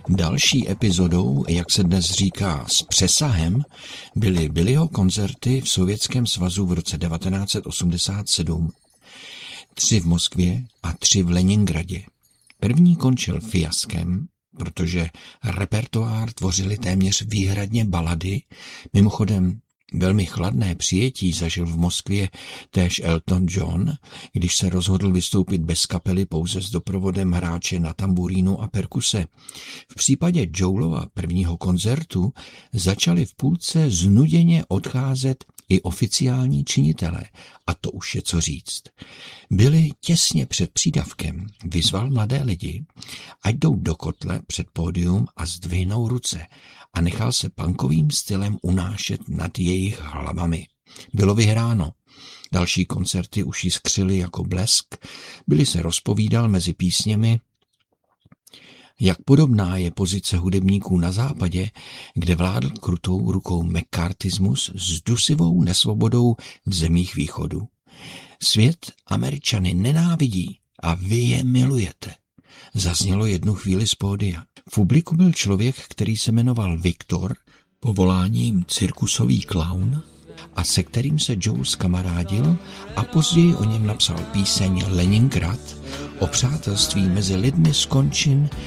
Další epizodou, jak se dnes říká s přesahem, byly Billyho koncerty v Sovětském svazu v roce 1987. 3 v Moskvě a 3 v Leningradě. První končil fiaskem, protože repertoár tvořily téměř výhradně balady. Mimochodem velmi chladné přijetí zažil v Moskvě též Elton John, když se rozhodl vystoupit bez kapely pouze s doprovodem hráče na tamburínu a perkuse. V případě Joelova prvního koncertu začali v půlce znuděně odcházet i oficiální činitelé, a to už je co říct. Billy těsně před přídavkem vyzval mladé lidi, ať jdou do kotle před pódium a zdvihnou ruce, a nechal se punkovým stylem unášet nad jejich hlavami. Bylo vyhráno. Další koncerty už jiskřily jako blesk. Billy se rozpovídal mezi písněmi, jak podobná je pozice hudebníků na západě, kde vládl krutou rukou mccarthyismus s dusivou nesvobodou v zemích východu. Svět Američany nenávidí a vy je milujete, zaznělo jednu chvíli z pódia. V publiku byl člověk, který se jmenoval Viktor, povoláním cirkusový klaun, a se kterým se Joel zkamarádil a později o něm napsal píseň Leningrad o přátelství mezi lidmi z končin